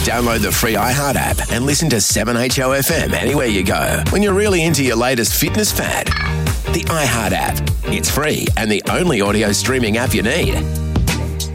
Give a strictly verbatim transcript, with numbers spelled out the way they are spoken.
Download the free iHeart app and listen to seven H O F M anywhere you go when you're really into your latest fitness fad. The iHeart app. It's free and the only audio streaming app you need.